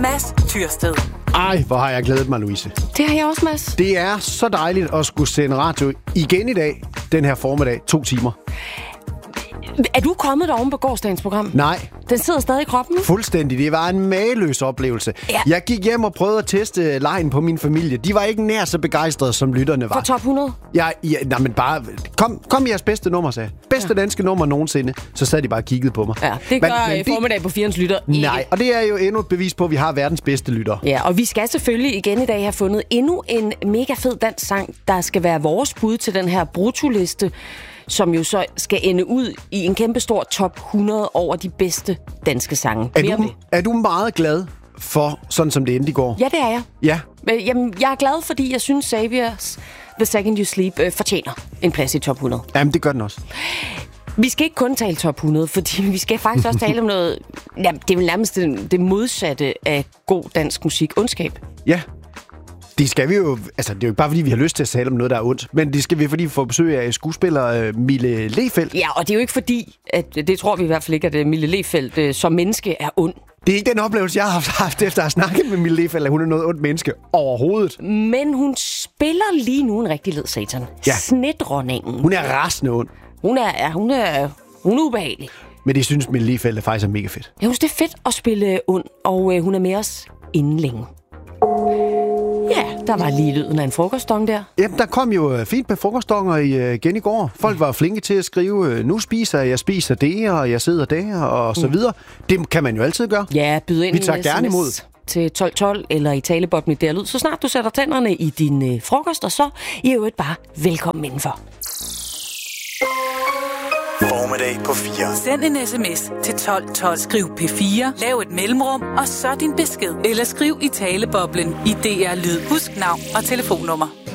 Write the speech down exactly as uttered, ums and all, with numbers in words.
Mads Tyrsted. Ej, hvor har jeg glædet mig, Louise. Det har jeg også, Mads. Det er så dejligt at skulle sende radio igen i dag, den her formiddag, to timer. Er du kommet deroven på gårsdagens program? Nej. Den sidder stadig i kroppen? Fuldstændig. Det var en mageløs oplevelse. Ja. Jeg gik hjem og prøvede at teste lejen på min familie. De var ikke nær så begejstrede, som lytterne var. For top hundrede? Ja, ja nej, men bare... Kom, kom med jeres bedste nummer, sagde jeg. Bedste ja. danske nummer nogensinde. Så sad de bare og kiggede på mig. Ja, det gør men, men det... formiddag på firens lytter ikke. Nej, og det er jo endnu et bevis på, at vi har verdens bedste lytter. Ja, og vi skal selvfølgelig igen i dag have fundet endnu en mega fed dansk sang, der skal være vores bud til den her brutoliste, som jo så skal ende ud i en kæmpe stor top hundrede over de bedste danske sange. Er du, er du meget glad for, sådan som det endte i går? Ja, det er jeg. Ja. Jamen, jeg er glad, fordi jeg synes, Saviors The Second You Sleep øh, fortjener en plads i top hundrede. Jamen, det gør den også. Vi skal ikke kun tale top hundrede, fordi vi skal faktisk også tale om noget... Jamen, det er vel nærmest det, det modsatte af god dansk musik. Ondskab. Ja. Det skal vi jo... Altså, det er jo ikke bare, fordi vi har lyst til at tale om noget, der er ondt. Men det skal vi, fordi vi får besøg af skuespiller uh, Mille Lehfeldt. Ja, og det er jo ikke fordi, at det tror vi i hvert fald ikke, at Mille Lehfeldt uh, som menneske er ond. Det er ikke den oplevelse, jeg har haft efter at have snakket med Mille Lehfeldt, at hun er noget ondt menneske overhovedet. Men hun spiller lige nu en rigtig led satan. Ja. Snedronningen. Hun er rasende ond. Hun er, ja, hun er, hun er ubehagelig. Men det synes Mille Lehfeldt er faktisk er mega fedt. Jeg synes, det er fedt at spille ond, og uh, hun er med os inden længe. Ja, der var lige lyden af en frokostdong der. Jamen, der kom jo fint med frokostdonger igen i går. Folk var flinke til at skrive, nu spiser jeg, jeg spiser det, og jeg sidder der, og så videre. Det kan man jo altid gøre. Ja, byd ind. Vi tager gerne imod. Til tolv tolv eller i talebot med derlyd, så snart du sætter tænderne i din øh, frokost, og så i øvrigt bare velkommen indenfor. Formiddag på fire. Send en sms til tolv tolv. Skriv P fire, lav et mellemrum, og så din besked. Eller skriv i taleboblen i D R Lyd. Husk navn og telefonnummer.